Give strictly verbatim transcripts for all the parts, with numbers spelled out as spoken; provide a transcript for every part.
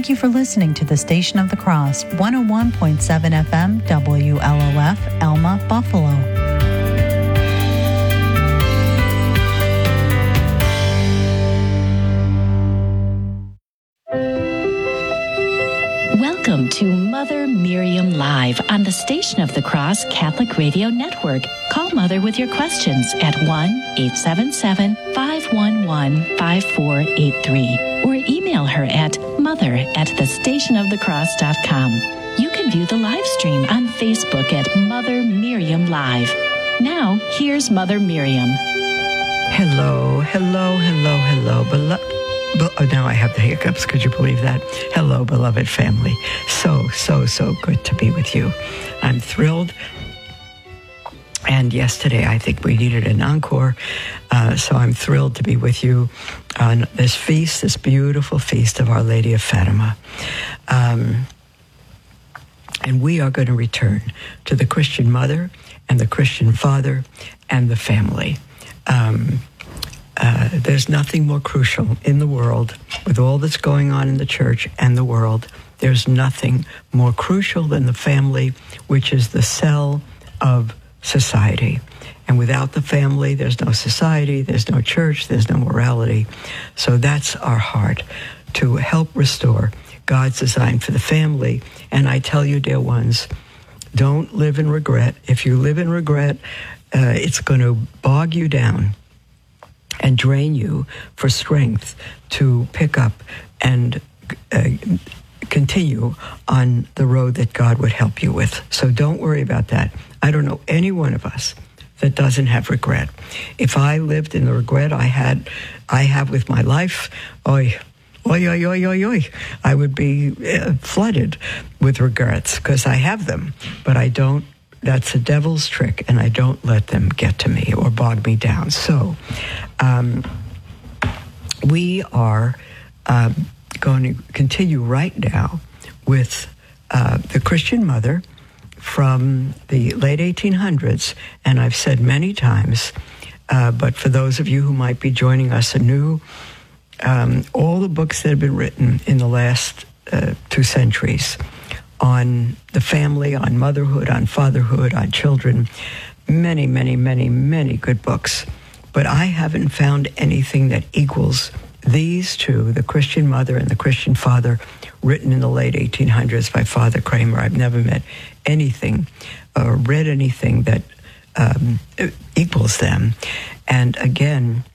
Thank you for listening to the Station of the Cross, one oh one point seven F M, W L O F, Elma, Buffalo. Welcome to Mother Miriam Live on the Station of the Cross Catholic Radio Network. Call Mother with your questions at one eight seven seven, five one one, five four eight three or email her at mother at the station of the cross dot com. You can view the live stream on Facebook at Mother Miriam Live. Now, here's Mother Miriam. Hello, hello, hello, hello, beloved. Oh, now I have the hiccups. Could you believe that? Hello, beloved family. So, so, so good to be with you. I'm thrilled. And yesterday, I think we needed an encore. Uh, so I'm thrilled to be with you on this feast, this beautiful feast of Our Lady of Fatima. Um, and we are going to return to the Christian mother and the Christian father and the family. Um Uh, there's nothing more crucial in the world, with all that's going on in the church and the world, there's nothing more crucial than the family, which is the cell of society. And without the family, there's no society, there's no church, there's no morality. So that's our heart, to help restore God's design for the family. And I tell you, dear ones, don't live in regret. If you live in regret, uh, it's going to bog you down and drain you for strength to pick up and uh, continue on the road that God would help you with. So don't worry about that. I don't know any one of us that doesn't have regret. If I lived in the regret I had, I have with my life, oy, oy, oy, oy, oy, oy, I would be uh, flooded with regrets, because I have them, but I don't. That's a devil's trick, and I don't let them get to me or bog me down. So um, we are um, going to continue right now with uh, the Christian mother from the late eighteen hundreds. And I've said many times, uh, but for those of you who might be joining us anew, um, all the books that have been written in the last uh, two centuries on the family, on motherhood, on fatherhood, on children, many, many, many, many good books. But I haven't found anything that equals these two, the Christian mother and the Christian father, written in the late eighteen hundreds by Father Kramer. I've never met anything or read anything that um, equals them. And again,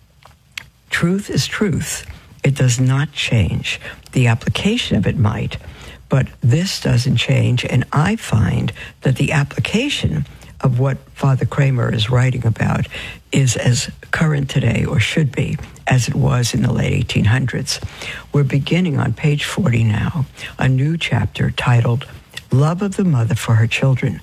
truth is truth. It does not change. The application of it might, but this doesn't change, and I find that the application of what Father Kramer is writing about is as current today, or should be, as it was in the late eighteen hundreds. We're beginning on page forty now, a new chapter titled Love of the Mother for Her Children.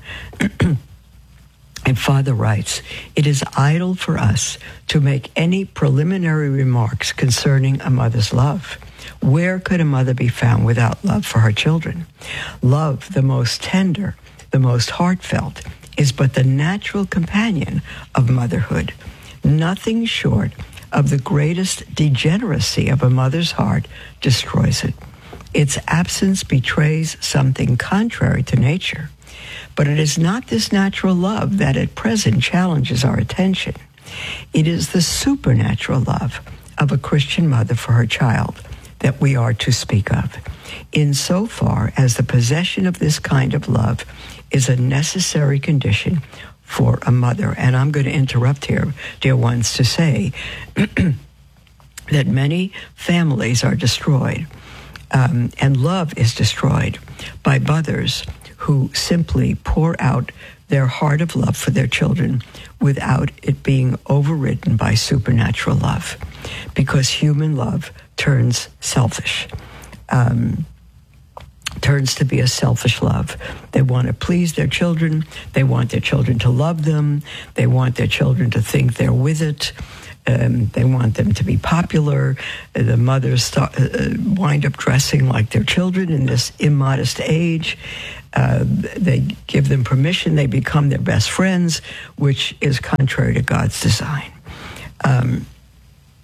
And Father writes, "It is idle for us to make any preliminary remarks concerning a mother's love. Where could a mother be found without love for her children? Love, the most tender, the most heartfelt, is but the natural companion of motherhood. Nothing short of the greatest degeneracy of a mother's heart destroys it. Its absence betrays something contrary to nature. But it is not this natural love that at present challenges our attention. It is the supernatural love of a Christian mother for her child that we are to speak of, insofar as the possession of this kind of love is a necessary condition for a mother." And I'm going to interrupt here, dear ones, to say that many families are destroyed, um, and love is destroyed by mothers who simply pour out their heart of love for their children without it being overridden by supernatural love, because human love turns selfish, um, turns to be a selfish love. They want to please their children. They want their children to love them. They want their children to think they're with it. Um, they want them to be popular. The mothers start, uh, wind up dressing like their children in this immodest age. Uh, they give them permission. They become their best friends, which is contrary to God's design. Um,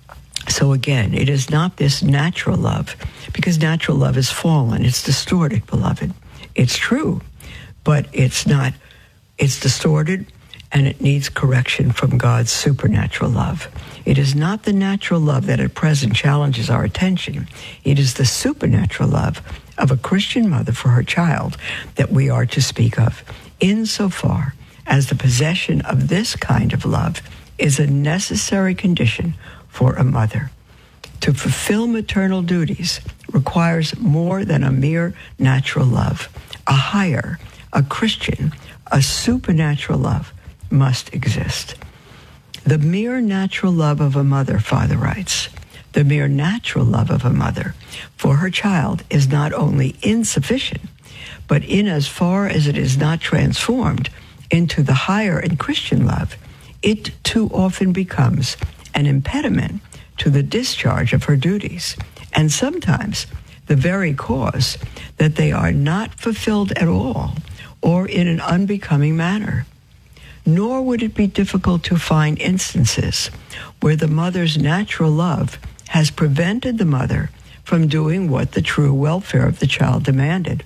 So again, it is not this natural love, because natural love is fallen. It's distorted, beloved. It's true, but it's not, it's distorted, and it needs correction from God's supernatural love. It is not the natural love that at present challenges our attention. It is the supernatural love of a Christian mother for her child that we are to speak of, insofar as the possession of this kind of love is a necessary condition for a mother. To fulfill maternal duties requires more than a mere natural love. A higher, a Christian, a supernatural love must exist. The mere natural love of a mother, Father writes, the mere natural love of a mother for her child is not only insufficient, but in as far as it is not transformed into the higher and Christian love, it too often becomes an impediment to the discharge of her duties, and sometimes the very cause that they are not fulfilled at all or in an unbecoming manner. Nor would it be difficult to find instances where the mother's natural love has prevented the mother from doing what the true welfare of the child demanded.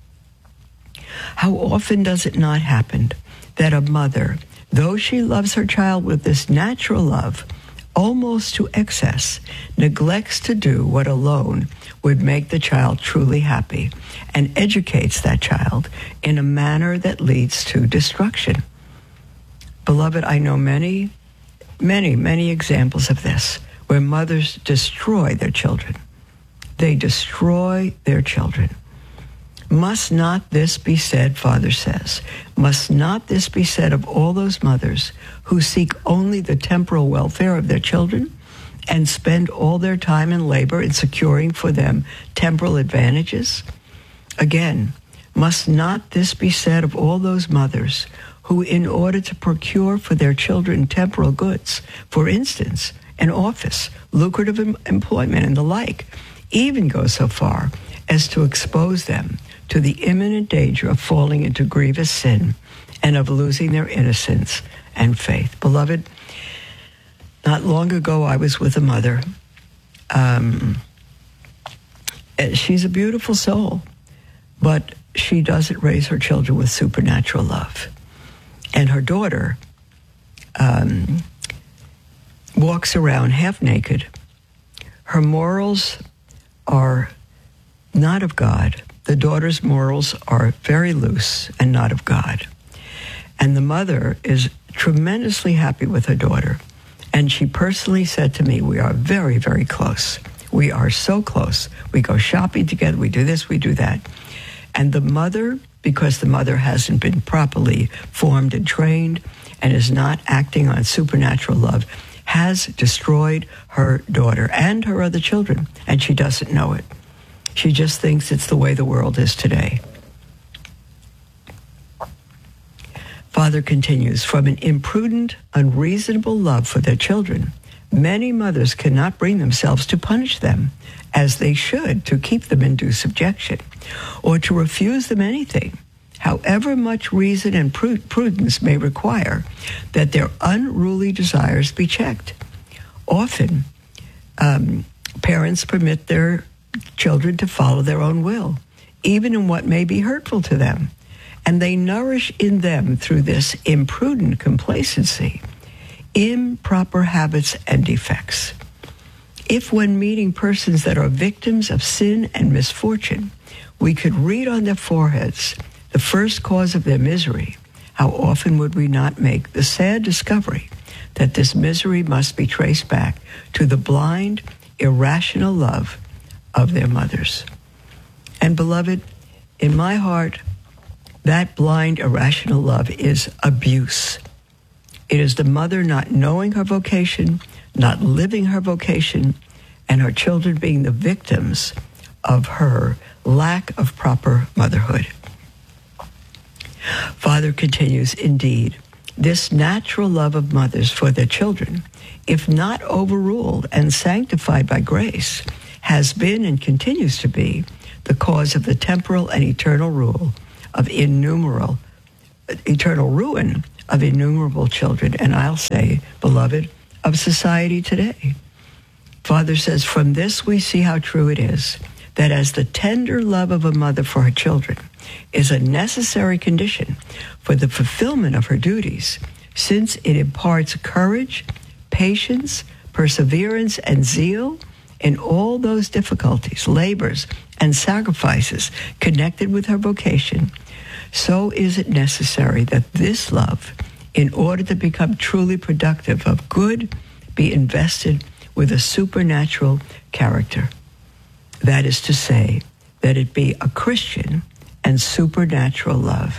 How often does it not happen that a mother, though she loves her child with this natural love, almost to excess, neglects to do what alone would make the child truly happy, and educates that child in a manner that leads to destruction? Beloved, I know many, many, many examples of this, where mothers destroy their children. They destroy their children. Must not this be said, Father says, must not this be said of all those mothers who seek only the temporal welfare of their children and spend all their time and labor in securing for them temporal advantages? Again, must not this be said of all those mothers who, in order to procure for their children temporal goods, for instance, an office, lucrative em- employment, and the like, even go so far as to expose them to the imminent danger of falling into grievous sin and of losing their innocence and faith? Beloved, not long ago I was with a mother. Um, she's a beautiful soul, but she doesn't raise her children with supernatural love. And her daughter um, walks around half naked. Her morals are not of God. The daughter's morals are very loose and not of God. And the mother is tremendously happy with her daughter. And she personally said to me, we are very, very close. We are so close. We go shopping together. We do this, we do that. And the mother, because the mother hasn't been properly formed and trained and is not acting on supernatural love, has destroyed her daughter and her other children, and she doesn't know it. She just thinks it's the way the world is today. Father continues, from an imprudent, unreasonable love for their children, many mothers cannot bring themselves to punish them as they should, to keep them in due subjection, or to refuse them anything, however much reason and prudence may require that their unruly desires be checked. Often, um, parents permit their children to follow their own will, even in what may be hurtful to them, and they nourish in them, through this imprudent complacency, improper habits and defects. If, when meeting persons that are victims of sin and misfortune, we could read on their foreheads the first cause of their misery, how often would we not make the sad discovery that this misery must be traced back to the blind, irrational love of their mothers? And beloved, in my heart, that blind, irrational love is abuse. It is the mother not knowing her vocation, not living her vocation, and her children being the victims of her lack of proper motherhood. Father continues, indeed, this natural love of mothers for their children, if not overruled and sanctified by grace, has been and continues to be the cause of the temporal and eternal rule of innumerable, eternal ruin of innumerable children, and I'll say, beloved, of society today. Father says, from this we see how true it is that as the tender love of a mother for her children is a necessary condition for the fulfillment of her duties, since it imparts courage, patience, perseverance, and zeal in all those difficulties, labors, and sacrifices connected with her vocation, so is it necessary that this love, in order to become truly productive of good, be invested with a supernatural character. That is to say, that it be a Christian and supernatural love.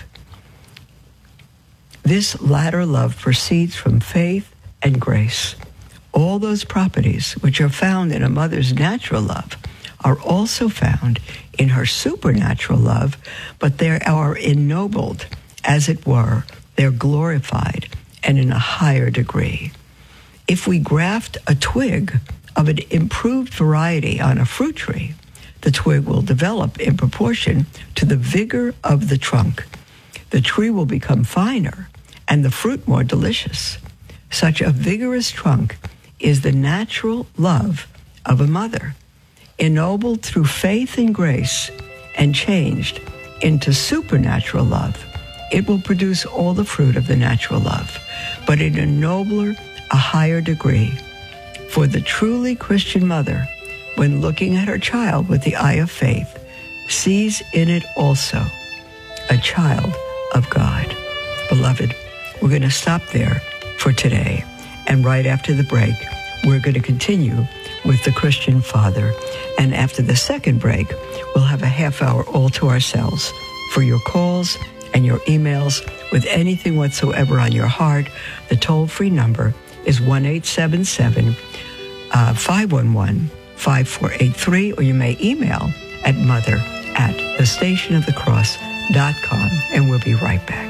This latter love proceeds from faith and grace. All those properties which are found in a mother's natural love are also found in her supernatural love, but they are ennobled, as it were, they're glorified, and in a higher degree. If we graft a twig of an improved variety on a fruit tree, the twig will develop in proportion to the vigor of the trunk. The tree will become finer and the fruit more delicious. Such a vigorous trunk is the natural love of a mother, ennobled through faith and grace and changed into supernatural love. It will produce all the fruit of the natural love, but in a nobler, a higher degree. For the truly Christian mother, when looking at her child with the eye of faith, sees in it also a child of God. Beloved, we're going to stop there for today. And right after the break, we're going to continue with the Christian father. And after the second break, we'll have a half hour all to ourselves for your calls and your emails with anything whatsoever on your heart. The toll-free number is one eight seven seven, five one one, five four eight three, or you may email at mother at the station of the cross dot com, and we'll be right back.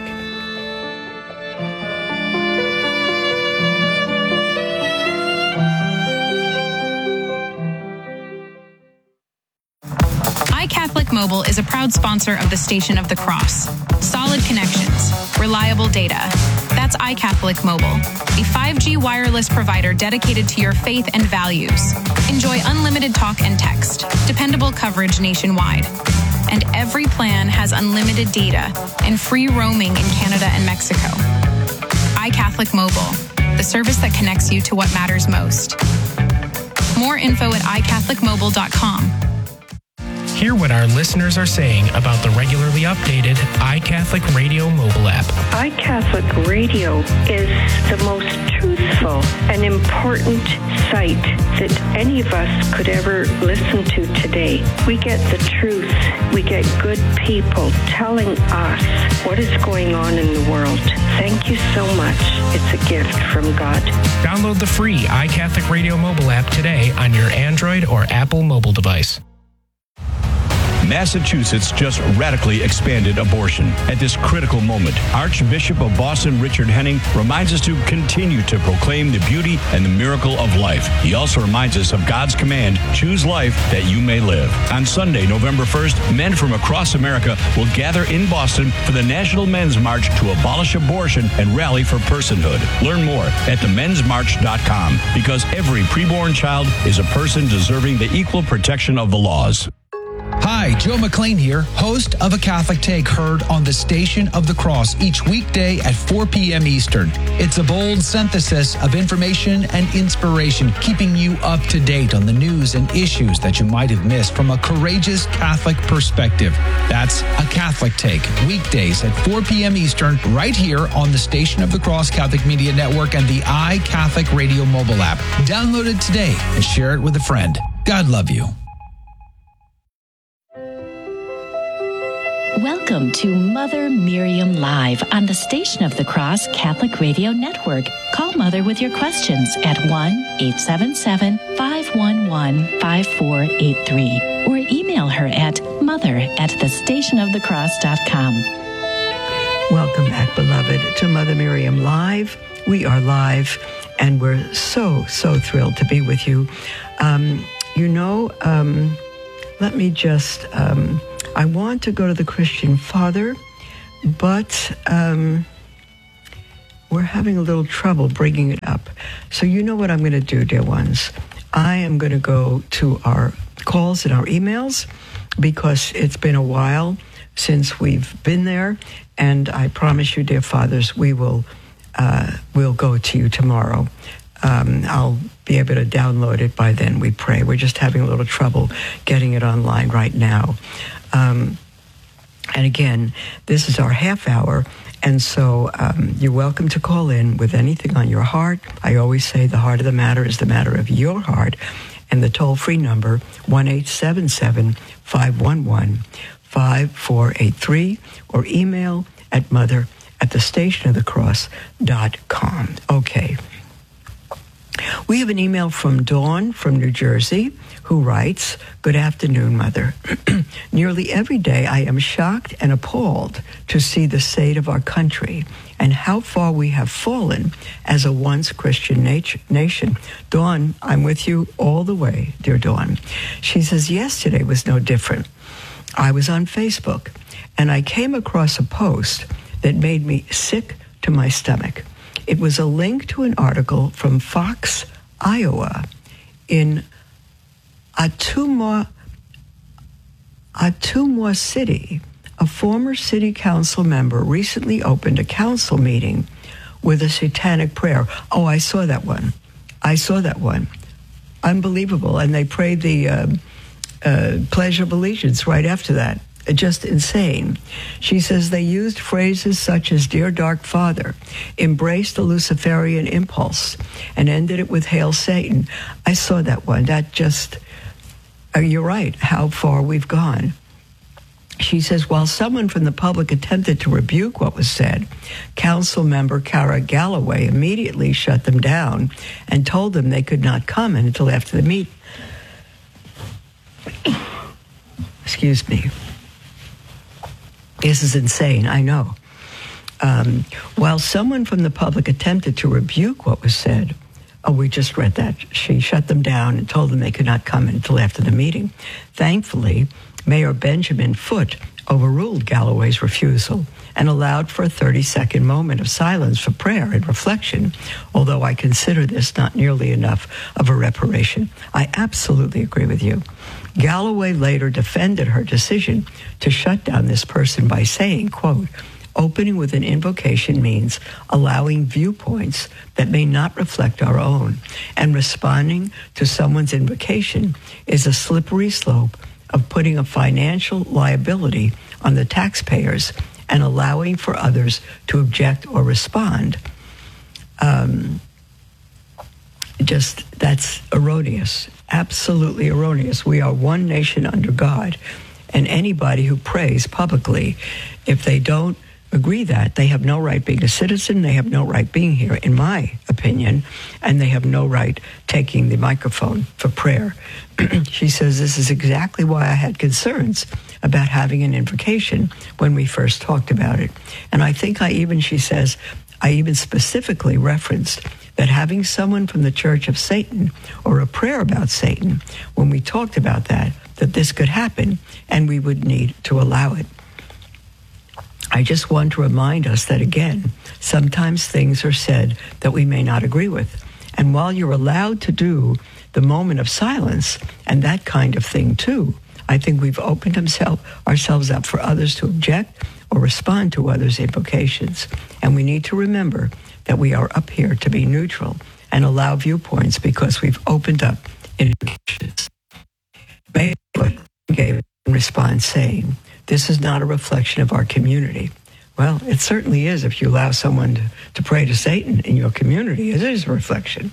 iCatholic Mobile is a proud sponsor of the Station of the Cross. Solid connections, reliable data. That's iCatholic Mobile, a five G wireless provider dedicated to your faith and values. Enjoy unlimited talk and text, dependable coverage nationwide. And every plan has unlimited data and free roaming in Canada and Mexico. iCatholic Mobile, the service that connects you to what matters most. More info at i catholic mobile dot com. Hear what our listeners are saying about the regularly updated iCatholic Radio mobile app. iCatholic Radio is the most truthful and important site that any of us could ever listen to today. We get the truth. We get good people telling us what is going on in the world. Thank you so much. It's a gift from God. Download the free iCatholic Radio mobile app today on your Android or Apple mobile device. Massachusetts just radically expanded abortion. At this critical moment, Archbishop of Boston Richard Henning reminds us to continue to proclaim the beauty and the miracle of life. He also reminds us of God's command, choose life that you may live. On Sunday, November first, men from across America will gather in Boston for the National Men's March to abolish abortion and rally for personhood. Learn more at the men's march dot com, because every preborn child is a person deserving the equal protection of the laws. Hi, Joe McLean here, host of A Catholic Take, heard on the Station of the Cross each weekday at four p.m. Eastern. It's a bold synthesis of information and inspiration, keeping you up to date on the news and issues that you might have missed from a courageous Catholic perspective. That's A Catholic Take, weekdays at four p.m. Eastern, right here on the Station of the Cross Catholic Media Network and the iCatholic Radio mobile app. Download it today and share it with a friend. God love you. Welcome to Mother Miriam Live on the Station of the Cross Catholic Radio Network. Call Mother with your questions at one eight seven seven, five one one, five four eight three or email her at mother at the station of the cross dot com. Welcome back, beloved, to Mother Miriam Live. We are live, and we're so, so thrilled to be with you. Um, you know, um, let me just... Um, I want to go to the Christian Father, but um, we're having a little trouble bringing it up. So you know what I'm going to do, dear ones. I am going to go to our calls and our emails because it's been a while since we've been there, and I promise you, dear fathers, we will uh, we'll go to you tomorrow. Um, I'll be able to download it by then, we pray. We're just having a little trouble getting it online right now. Um, and again, this is our half hour, and so um, you're welcome to call in with anything on your heart. I always say the heart of the matter is the matter of your heart, and the toll-free number, one eight seven seven, five one one, five four eight three, or email at mother at the station of the cross dot com. Okay. We have an email from Dawn from New Jersey who writes, "Good afternoon, Mother. Nearly every day I am shocked and appalled to see the state of our country and how far we have fallen as a once Christian nat- nation. Dawn, I'm with you all the way, dear Dawn." She says, "Yesterday was no different. I was on Facebook and I came across a post that made me sick to my stomach. It was a link to an article from Fox, Iowa, in Ottumwa, Ottumwa City. A former city council member recently opened a council meeting with a satanic prayer." Oh, I saw that one. I saw that one. Unbelievable. And they prayed the uh, uh, Pledge of Allegiance right after that. Just insane. She says they used phrases such as "Dear Dark Father," embraced the Luciferian impulse, and ended it with "Hail Satan." I saw that one. That just, uh, you're right, how far we've gone. She says, while someone from the public attempted to rebuke what was said, council member Cara Galloway immediately shut them down and told them they could not comment until after the meet. Excuse me. This is insane, I know. Um, while someone from the public attempted to rebuke what was said, oh, we just read that, she shut them down and told them they could not come until after the meeting. Thankfully, Mayor Benjamin Foote overruled Galloway's refusal and allowed for a thirty-second moment of silence for prayer and reflection, although I consider this not nearly enough of a reparation. I absolutely agree with you. Galloway later defended her decision to shut down this person by saying, quote, "Opening with an invocation means allowing viewpoints that may not reflect our own, and responding to someone's invocation is a slippery slope of putting a financial liability on the taxpayers and allowing for others to object or respond." Um, just, that's erroneous. Absolutely erroneous. We are one nation under God, and anybody who prays publicly, if they don't agree that, they have no right being a citizen, they have no right being here, in my opinion, and they have no right taking the microphone for prayer. She says this is exactly why I had concerns about having an invocation when we first talked about it. And I think I even, she says, I even specifically referenced that having someone from the Church of Satan or a prayer about Satan, when we talked about that, that this could happen and we would need to allow it. I just want to remind us that, again, sometimes things are said that we may not agree with. And while you're allowed to do the moment of silence and that kind of thing too, I think we've opened himself, ourselves up for others to object or respond to others' invocations. And we need to remember that we are up here to be neutral and allow viewpoints because we've opened up invocations. May gave in response saying, "This is not a reflection of our community." Well, it certainly is if you allow someone to, to pray to Satan in your community. It is a reflection.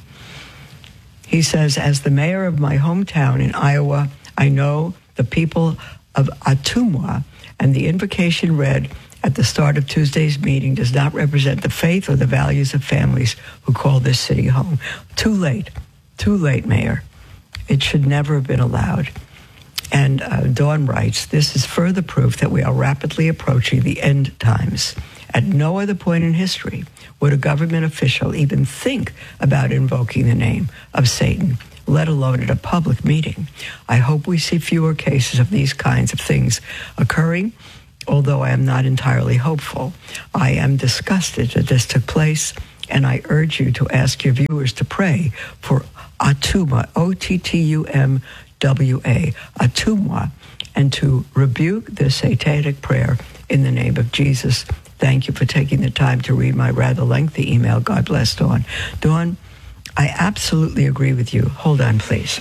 He says, "As the mayor of my hometown in Iowa, I know the people of Ottumwa, and the invocation read at the start of Tuesday's meeting does not represent the faith or the values of families who call this city home." Too late. Too late, Mayor. It should never have been allowed. And uh, Dawn writes, "This is further proof that we are rapidly approaching the end times. At no other point in history would a government official even think about invoking the name of Satan, let alone at a public meeting. I hope we see fewer cases of these kinds of things occurring, although I am not entirely hopeful. I am disgusted that this took place, and I urge you to ask your viewers to pray for Ottumwa, O T T U M W A, Ottumwa, and to rebuke this satanic prayer in the name of Jesus. Thank you for taking the time to read my rather lengthy email. God bless, Dawn. Dawn, I absolutely agree with you. Hold on, please.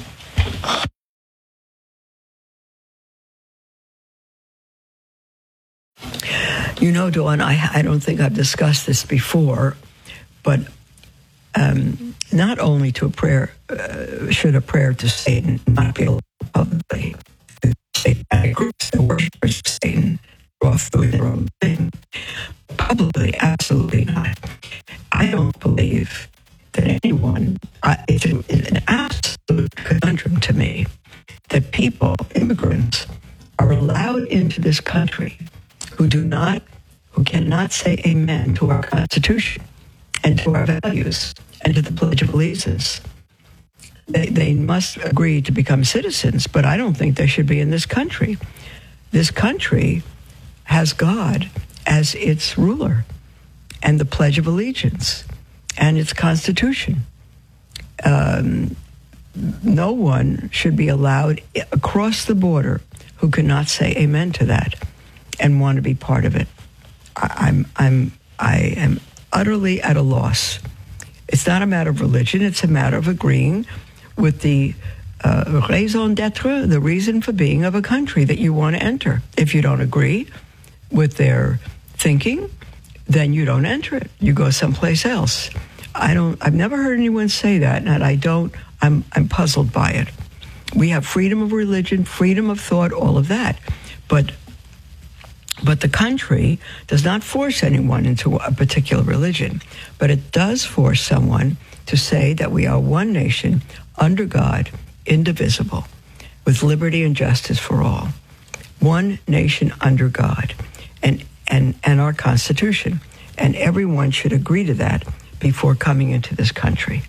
You know, Dawn, I, I don't think I've discussed this before, but um, not only to a prayer, uh, should a prayer to Satan not be allowed publicly. Satanic groups that worship Satan draw through their own thing. Publicly, absolutely not. I don't believe that anyone, uh, it's, an, it's an absolute conundrum to me that people, immigrants, are allowed into this country who do not, who cannot say amen to our Constitution and to our values and to the Pledge of Allegiance. They, they must agree to become citizens, but I don't think they should be in this country. This country has God as its ruler and the Pledge of Allegiance and its Constitution. Um, no one should be allowed across the border who cannot say amen to that and want to be part of it. I, I'm, I'm, I am utterly at a loss. It's not a matter of religion. It's a matter of agreeing with the uh, raison d'etre, the reason for being of a country that you want to enter. If you don't agree with their thinking, then you don't enter it. You go someplace else. I don't. I've never heard anyone say that, and I don't. I'm. I'm puzzled by it. We have freedom of religion, freedom of thought, all of that, but. But the country does not force anyone into a particular religion, but it does force someone to say that we are one nation under God, indivisible, with liberty and justice for all. One nation under God and, and, and our Constitution. And everyone should agree to that before coming into this country.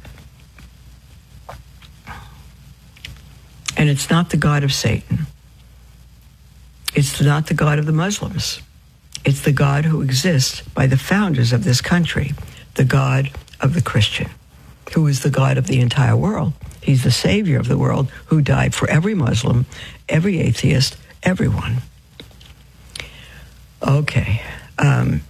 And it's not the God of Satan. It's not the God of the Muslims. It's the God who exists by the founders of this country, the God of the Christian, who is the God of the entire world. He's the Savior of the world who died for every Muslim, every atheist, everyone. Okay. Um,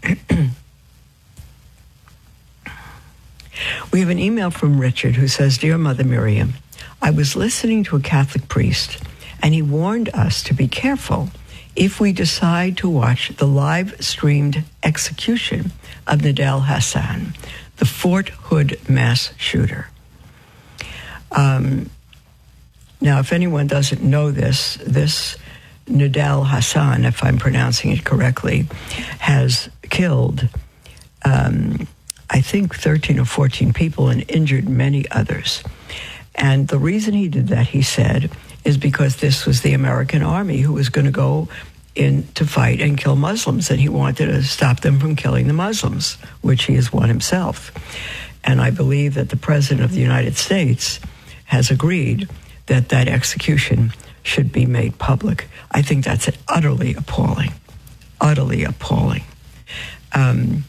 we have an email from Richard who says, Dear Mother Miriam, I was listening to a Catholic priest, and he warned us to be careful if we decide to watch the live-streamed execution of Nidal Hasan, the Fort Hood mass shooter. Um, now, if anyone doesn't know this, this Nidal Hasan, if I'm pronouncing it correctly, has killed, um, I think, thirteen or fourteen people and injured many others. And the reason he did that, he said, is because this was the American army who was going to go in to fight and kill Muslims, and he wanted to stop them from killing the Muslims, which he is one himself. And I believe that the President of the United States has agreed that that execution should be made public. I think that's utterly appalling, utterly appalling. Um,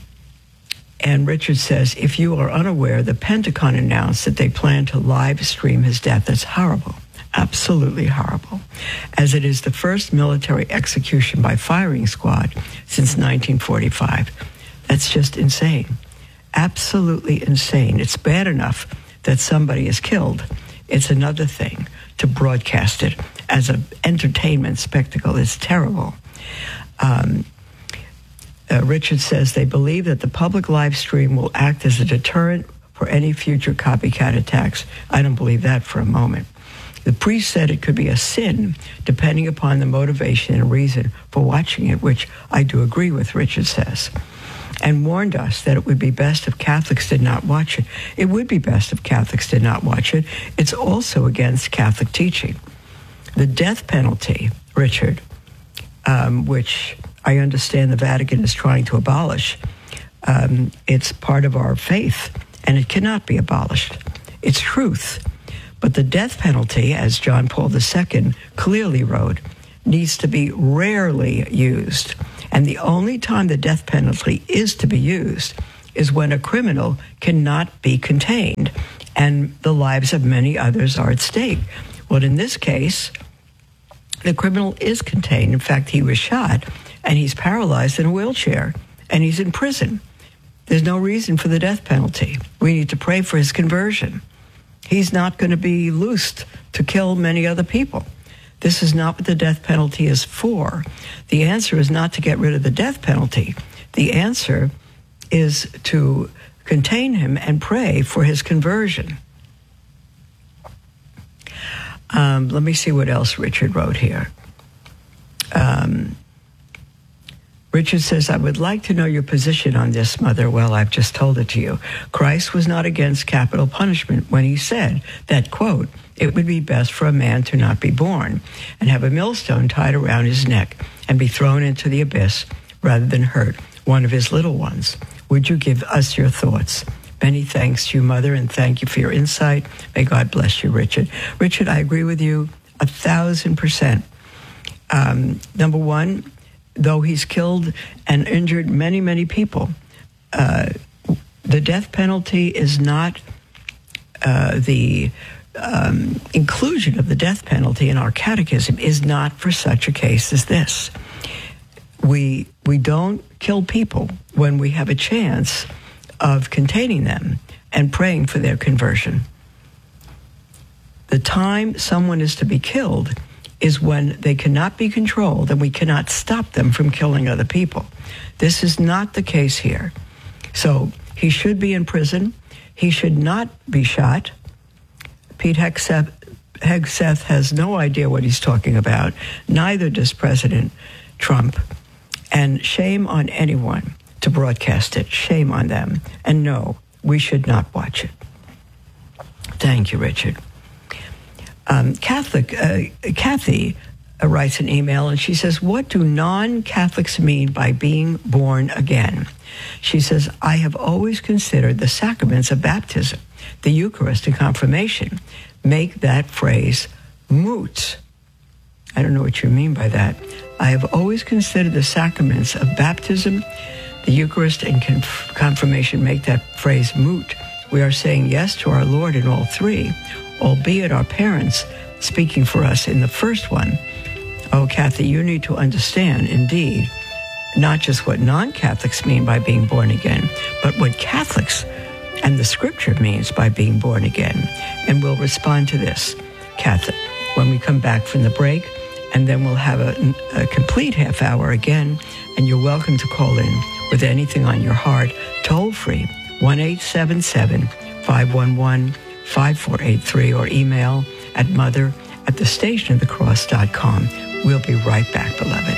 and Richard says, if you are unaware, the Pentagon announced that they plan to live stream his death. That's horrible. Absolutely horrible, as it is the first military execution by firing squad since nineteen forty-five. That's just insane. Absolutely insane. It's bad enough that somebody is killed. It's another thing to broadcast it as an entertainment spectacle. It's terrible. Um, uh, Richard says they believe that the public live stream will act as a deterrent for any future copycat attacks. I don't believe that for a moment. The priest said it could be a sin, depending upon the motivation and reason for watching it, which I do agree with, Richard says, and warned us that it would be best if Catholics did not watch it. It would be best if Catholics did not watch it. It's also against Catholic teaching. The death penalty, Richard, um, which I understand the Vatican is trying to abolish, um, it's part of our faith, and it cannot be abolished. It's truth. But the death penalty, as John Paul the Second clearly wrote, needs to be rarely used. And the only time the death penalty is to be used is when a criminal cannot be contained. and the lives of many others are at stake. Well, in this case, the criminal is contained. In fact, he was shot, and he's paralyzed in a wheelchair, and he's in prison. There's no reason for the death penalty. We need to pray for his conversion. He's not going to be loosed to kill many other people. This is not what the death penalty is for. The answer is not to get rid of the death penalty. The answer is to contain him and pray for his conversion. Um, let me see what else Richard wrote here. Um, Richard says, I would like to know your position on this, Mother. Well, I've just told it to you. Christ was not against capital punishment when he said that, quote, it would be best for a man to not be born and have a millstone tied around his neck and be thrown into the abyss rather than hurt one of his little ones. Would you give us your thoughts? Many thanks to you, Mother, and thank you for your insight. May God bless you, Richard. Richard, I agree with you a thousand percent. Um, number one, though he's killed and injured many, many people, uh, the death penalty is not uh, the um, inclusion of the death penalty in our catechism is not for such a case as this. We we don't kill people when we have a chance of containing them and praying for their conversion. The time someone is to be killed is when they cannot be controlled and we cannot stop them from killing other people. This is not the case here. So he should be in prison. He should not be shot. Pete Hegseth, Hegseth has no idea what he's talking about. Neither does President Trump. And shame on anyone to broadcast it. Shame on them. And no, we should not watch it. Thank you, Richard. Um, Catholic, uh, Kathy uh, writes an email, and she says, what do non-Catholics mean by being born again? She says, I have always considered the sacraments of baptism, the Eucharist, and confirmation make that phrase moot. I don't know what you mean by that. I have always considered the sacraments of baptism, the Eucharist, and conf- confirmation make that phrase moot. We are saying yes to our Lord in all three, albeit our parents speaking for us in the first one. Oh, Kathy, you need to understand, indeed, not just what non-Catholics mean by being born again, but what Catholics and the Scripture means by being born again. And we'll respond to this, Kathy, when we come back from the break, and then we'll have a, a complete half hour again, and you're welcome to call in with anything on your heart, toll free, one eight seven seven, five one one, five four eight three, or email at mother at the station of the cross dot com. We'll be right back, beloved.